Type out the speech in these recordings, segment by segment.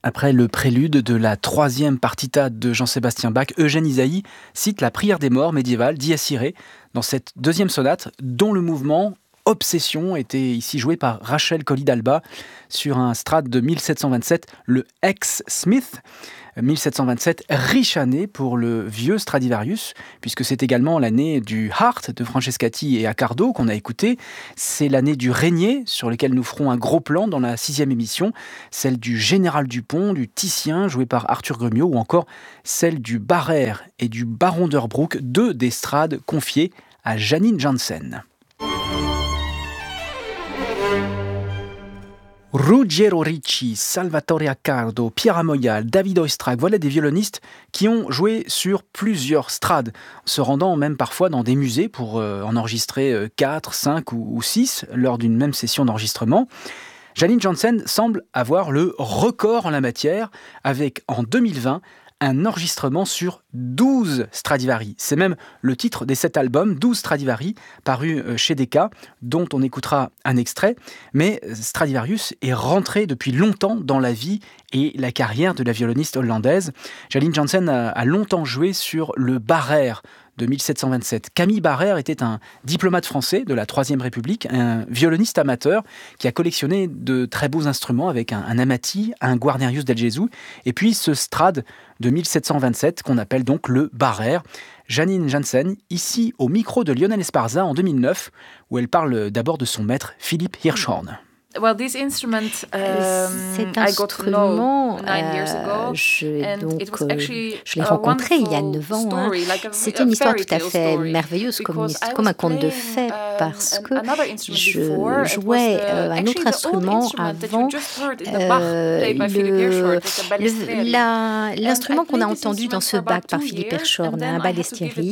Après le prélude de la troisième partita de Jean-Sébastien Bach, Eugène Ysaÿe cite la prière des morts médiévale d'Ias Irae dans cette deuxième sonate, dont le mouvement Obsession était ici joué par Rachel Colli d'Alba sur un Strad de 1727, le Ex-Smith. 1727, riche année pour le vieux Stradivarius, puisque c'est également l'année du Heart de Francescati et Accardo qu'on a écouté. C'est l'année du Régnier, sur lequel nous ferons un gros plan dans la 6e émission, celle du Général Dupont, du Titien, joué par Arthur Grumio, ou encore celle du Barrère et du Baron d'Herbrook, deux des Strades confiés à Janine Jansen. Ruggiero Ricci, Salvatore Accardo, Pierre Amoyal, David Oistrakh, voilà des violonistes qui ont joué sur plusieurs strades, se rendant même parfois dans des musées pour en enregistrer 4, 5 ou 6 lors d'une même session d'enregistrement. Janine Jansen semble avoir le record en la matière avec, en 2020, un enregistrement sur 12 Stradivari. C'est même le titre des 7 albums, 12 Stradivari, paru chez Decca, dont on écoutera un extrait. Mais Stradivarius est rentré depuis longtemps dans la vie et la carrière de la violoniste hollandaise. Janine Jansen a longtemps joué sur le Barrère de 1727. Camille Barrère était un diplomate français de la Troisième République, un violoniste amateur qui a collectionné de très beaux instruments avec un Amati, un Guarnerius del Gesù, et puis ce Strad de 1727 qu'on appelle donc le Barrère. Janine Jansen, ici au micro de Lionel Esparza en 2009, où elle parle d'abord de son maître Philippe Hirschhorn. Cet instrument, je l'ai rencontré il y a 9 ans. C'était une histoire tout à fait merveilleuse, comme un conte de fées, parce que je jouais un autre instrument avant. L'instrument qu'on a entendu dans ce Bach par Philippe Hirschhorn, un Ballestieri,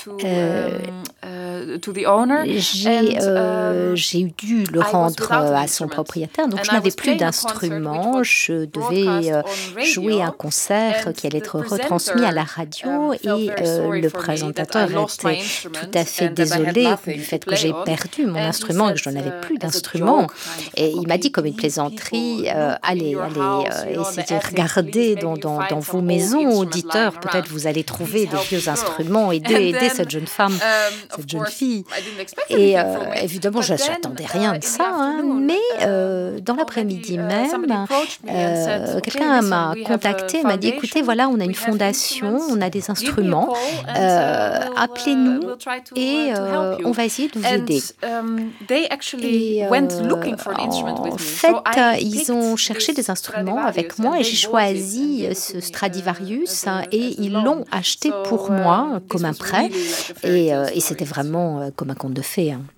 j'ai dû le rendre à son propriétaire, donc je n'avais plus d'instrument, je devais jouer un concert qui allait être retransmis à la radio et le présentateur était tout à fait désolé du fait que j'ai perdu mon instrument et que je n'avais plus d'instrument. Et il m'a dit comme une plaisanterie, allez essayez de regarder dans vos maisons, auditeurs, peut-être vous allez trouver des vieux instruments, aider cette jeune femme, cette jeune fille. Et évidemment, je n'attendais rien de ça, mais dans l'après-midi même, quelqu'un m'a contacté, m'a dit écoutez, voilà, on a une fondation, on a des instruments, appelez-nous et on va essayer de vous aider. Et en fait, ils ont cherché des instruments avec moi et j'ai choisi ce Stradivarius et ils l'ont acheté pour moi comme un prêt et c'était vraiment comme un conte de fées.